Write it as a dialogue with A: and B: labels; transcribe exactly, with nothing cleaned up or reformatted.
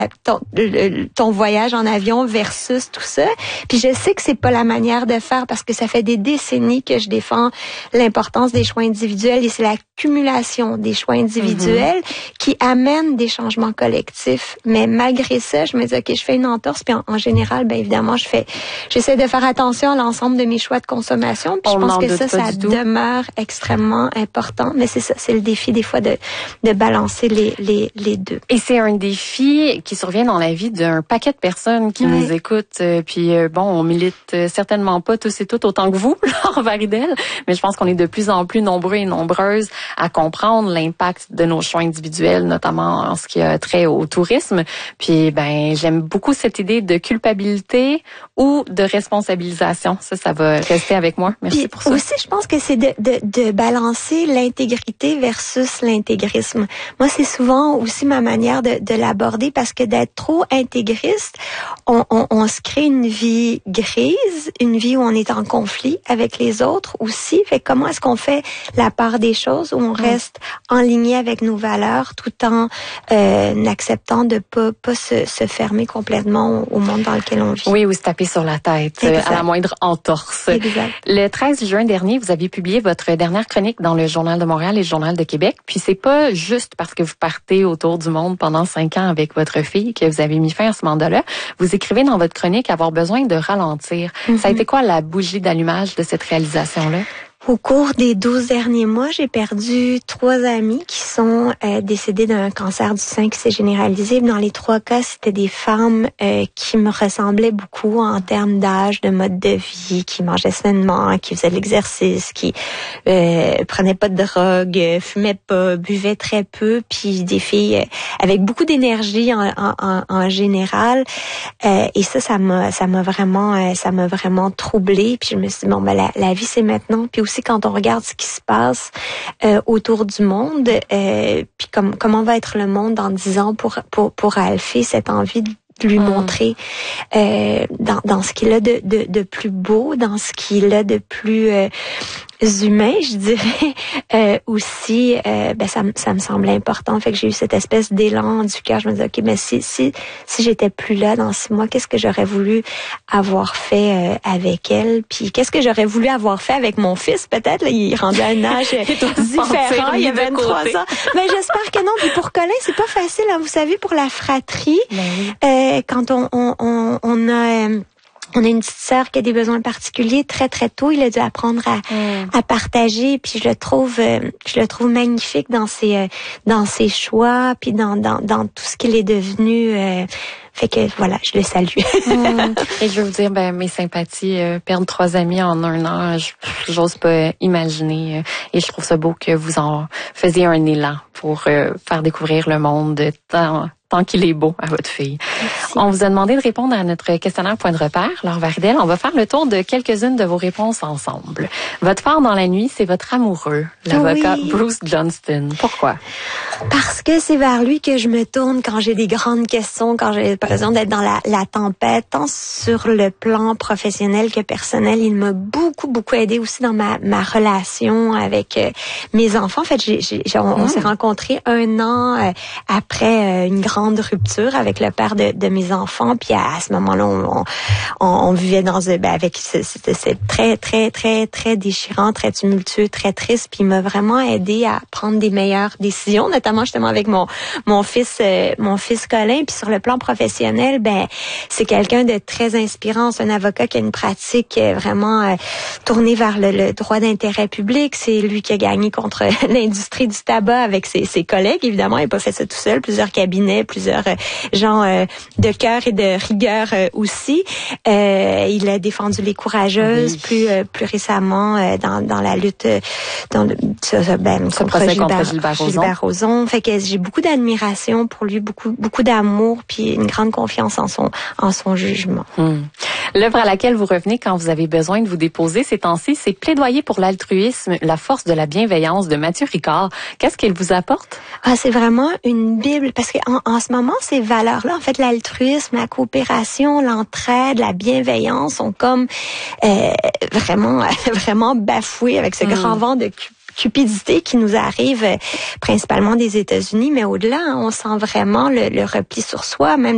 A: ton, le, ton voyage en avion versus tout ça. Puis je sais que c'est pas la manière de faire parce que ça fait des décennies que je défends l'importance des choix individuels et c'est l'accumulation des choix individuels mm-hmm. qui amène des changements collectifs. Mais malgré ça, je me dis, OK, je fais une entorse puis en, en général, ben évidemment, je fais, j'essaie de faire attention à l'ensemble de mes choix de consommation. Puis
B: On
A: je pense que ça, ça
B: tout.
A: demeure extrêmement important. Mais c'est ça, c'est le défi des fois de, de balancer les, les, les deux.
B: Et c'est un défi qui survient dans la vie d'un paquet de personnes qui oui. nous écoutent. Euh, puis euh, bon, on milite euh, certainement pas tous et toutes autant que vous, Laure Varidel, mais je pense qu'on est de plus en plus nombreux et nombreuses à comprendre l'impact de nos choix individuels, notamment en ce qui a trait au tourisme. Puis ben, j'aime beaucoup cette idée de culpabilité ou de responsabilisation. Ça, ça va rester avec moi. Merci
A: puis
B: pour ça.
A: Aussi, je pense que c'est de, de, de balancer l'intégrité versus l'intégrisme. Moi, c'est souvent aussi ma manière de, de l'aborder parce que d'être trop intégriste, on, on, on se crée une vie grise, une vie où on est en conflit avec les autres aussi. Fait comment est-ce qu'on fait la part des choses où on reste mmh. en ligne avec nos valeurs tout en euh, acceptant de pas pas se, se fermer complètement au, au monde dans lequel on vit.
B: Oui, ou se taper sur la tête exact. À la moindre entorse.
A: Exact.
B: Le treize juin dernier, vous aviez publié votre dernière chronique dans le Journal de Montréal et le Journal de Québec. Puis c'est pas juste parce que vous partez autour du monde pendant cinq ans avec votre fille que vous avez mis fin à ce mandat-là. Vous écrivez dans votre chronique avoir besoin de ralentir. Mm-hmm. Ça a été quoi la bougie d'allumage de cette réalisation-là?
A: Au cours des douze derniers mois, j'ai perdu trois amis qui sont euh, décédés d'un cancer du sein qui s'est généralisé. Dans les trois cas, c'était des femmes euh, qui me ressemblaient beaucoup en termes d'âge, de mode de vie, qui mangeaient sainement, qui faisaient de l'exercice, qui euh, prenaient pas de drogue, fumaient pas, buvaient très peu, puis des filles euh, avec beaucoup d'énergie en, en, en général. Euh, et ça, ça m'a, ça m'a vraiment, euh, ça m'a vraiment troublée. Puis je me suis dit bon ben la, la vie c'est maintenant. Puis aussi quand on regarde ce qui se passe euh, autour du monde, euh, puis comme, comment va être le monde dans dix ans pour pour pour Alfie, cette envie de lui mmh. montrer euh, dans dans ce qu'il a de de de plus beau, dans ce qu'il a de plus euh, humain, je dirais, euh, aussi, euh, ben ça, ça me semblait important. Fait que j'ai eu cette espèce d'élan du cœur. Je me disais, ok, mais si si si j'étais plus là dans six mois, qu'est-ce que j'aurais voulu avoir fait euh, avec elle? Puis qu'est-ce que j'aurais voulu avoir fait avec mon fils? Peut-être, là, il est rendu à un âge différent. Il y a vingt-trois ans. Mais j'espère que non. Puis pour Colin, c'est pas facile. Hein, vous savez, pour la fratrie, oui. euh, quand on on on, on a euh, on a une petite sœur qui a des besoins particuliers. Très, très tôt, il a dû apprendre à, mm. à partager. Puis je le trouve, euh, je le trouve magnifique dans ses, euh, dans ses choix, puis dans, dans, dans tout ce qu'il est devenu. Euh, fait que voilà, je le salue.
B: mm. Et je veux vous dire, ben mes sympathies, euh, perdre trois amis en un an, j'ose pas imaginer. Euh, et je trouve ça beau que vous en faisiez un élan pour euh, faire découvrir le monde tant tant qu'il est beau à votre fille. Merci. On vous a demandé de répondre à notre questionnaire point de repère, Laure Varidel. On va faire le tour de quelques-unes de vos réponses ensemble. Votre phare dans la nuit, c'est votre amoureux, l'avocat oui. Bruce Johnston. Pourquoi?
A: Parce que c'est vers lui que je me tourne quand j'ai des grandes questions, quand j'ai l'impression d'être dans la, la tempête, tant sur le plan professionnel que personnel. Il m'a beaucoup, beaucoup aidé aussi dans ma, ma relation avec euh, mes enfants. En fait, j'ai, j'ai, on, mmh. on s'est rencontrés un an euh, après euh, une grande rupture avec le père de, de mes enfants. Puis à, à ce moment-là, on, on, on vivait dans ben, avec c'était très, très, très, très déchirant, très tumultueux, très triste. Puis il m'a vraiment aidé à prendre des meilleures décisions, notamment justement avec mon mon fils, euh, mon fils Colin. Puis sur le plan professionnel, ben c'est quelqu'un de très inspirant. C'est un avocat qui a une pratique vraiment euh, tournée vers le, le droit d'intérêt public. C'est lui qui a gagné contre l'industrie du tabac avec ses, ses collègues. Évidemment, il n'a pas fait ça tout seul. Plusieurs cabinets, plusieurs euh, gens euh, de cœur et de rigueur euh, aussi. Euh, il a défendu les courageuses oui. plus euh, plus récemment euh, dans dans la lutte euh, dans le, ce, ben,
B: contre, contre Gilbert, Gilbert Rozon.
A: Gilbert Rozon. Fait que j'ai beaucoup d'admiration pour lui, beaucoup beaucoup d'amour, puis une grande confiance en son en son jugement.
B: Hmm. L'œuvre à laquelle vous revenez quand vous avez besoin de vous déposer ces temps-ci, c'est Plaidoyer pour l'altruisme, la force de la bienveillance de Mathieu Ricard. Qu'est-ce qu'il vous apporte?
A: Ah, c'est vraiment une bible parce que en, en ce moment, ces valeurs-là, en fait, l'altruisme, la coopération, l'entraide, la bienveillance sont comme euh, vraiment vraiment bafouées avec ce mmh. grand vent de cupidité qui nous arrive euh, principalement des États-Unis, mais au-delà, hein, on sent vraiment le, le repli sur soi, même